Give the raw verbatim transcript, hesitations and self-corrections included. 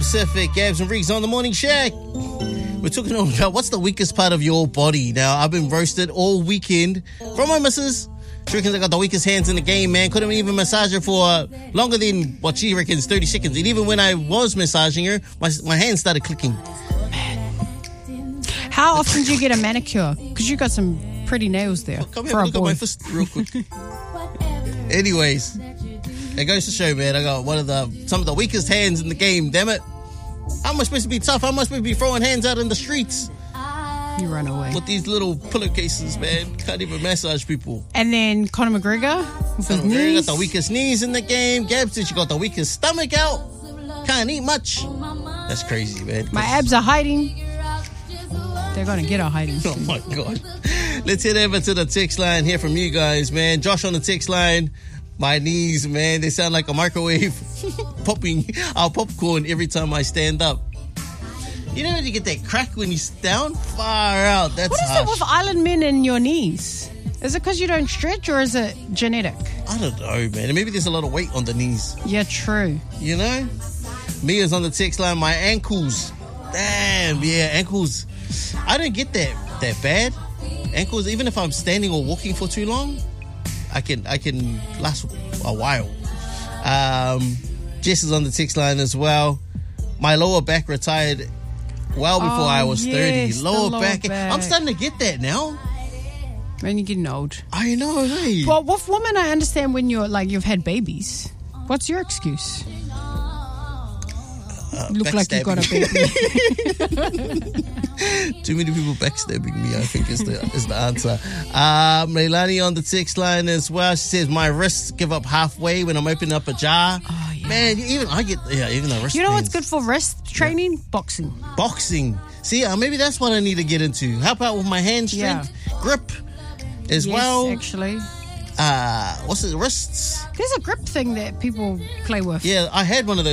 Pacific. Gabs and Reeks on the Morning Shack. We're talking about what's the weakest part of your body. Now, I've been roasted all weekend from my missus. She reckons I got the weakest hands in the game, man. Couldn't even massage her for uh, longer than what she reckons, thirty seconds. And even when I was massaging her, my, my hands started clicking. How often do you get a manicure? Because you got some pretty nails there. Oh, come here, for a look at boy. my fist real quick. Anyways, it goes to show, man, I got one of the some of the weakest hands in the game, damn it. How am I supposed to be tough? How am I supposed to be throwing hands out in the streets? You run away. With these little pillowcases, man. Can't even massage people. And then Conor McGregor with his Conor McGregor knees. got the weakest knees in the game. Gab said she got the weakest stomach out. Can't eat much. That's crazy, man. My abs are hiding. They're going to get a hiding. Oh, my God. Let's head over to the text line, hear from you guys, man. Josh on the text line. My knees, man, they sound like a microwave popping our popcorn every time I stand up. You know when you get that crack when you down? Far out. That's What is harsh. it with island men and your knees? Is it because you don't stretch or is it genetic? I don't know, man. Maybe there's a lot of weight on the knees. Yeah, true. You know? Mia's on the text line. My ankles. Damn, yeah, ankles. I don't get that that bad. Ankles, even if I'm standing or walking for too long, I can I can last a while. Um, Jess is on the text line as well. My lower back retired well before Oh, I was yes, thirty. the Lower, lower back. back. I'm starting to get that now. When you're getting old. I know, hey. Well, with women, I understand when you're like you've had babies. What's your excuse? Uh, Look like you got a baby. Too many people backstabbing me, I think is the is the answer. Uh, Melanie on the text line as well. She says, my wrists give up halfway when I'm opening up a jar. Oh, yeah. Man, even I get, yeah, even the wrist You know what's pains. good for wrist training? Yeah. Boxing. Boxing. See, uh, maybe that's what I need to get into. Help out with my hand strength, yeah. grip as yes, well. actually. Uh, what's it, wrists? There's a grip thing that people play with. Yeah, I had one of those.